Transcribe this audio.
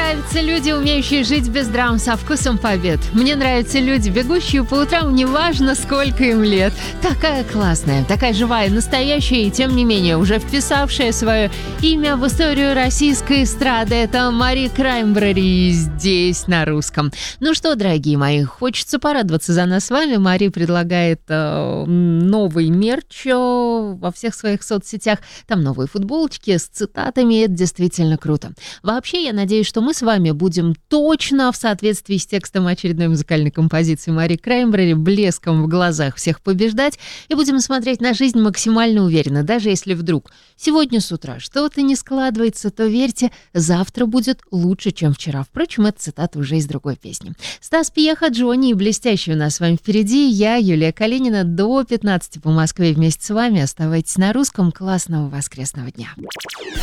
нравятся люди, умеющие жить без драм со вкусом побед. Мне нравятся люди, бегущие по утрам, неважно, сколько им лет. Такая классная, такая живая, настоящая и, тем не менее, уже вписавшая свое имя в историю российской эстрады. Это Мари Краймбрери здесь, на русском. Ну что, дорогие мои, хочется порадоваться за нас с вами. Мари предлагает новый мерч во всех своих соцсетях. Там новые футболочки с цитатами. Это действительно круто. Вообще, я надеюсь, что мы с вами будем точно в соответствии с текстом очередной музыкальной композиции Мари Краймбрери, блеском в глазах всех побеждать, и будем смотреть на жизнь максимально уверенно. Даже если вдруг сегодня с утра что-то не складывается, то верьте, завтра будет лучше, чем вчера. Впрочем, это цитата уже из другой песни. Стас Пьеха, Джонни и блестящий у нас с вами впереди. Я, Юлия Калинина, до 15 по Москве вместе с вами. Оставайтесь на русском. Классного воскресного дня.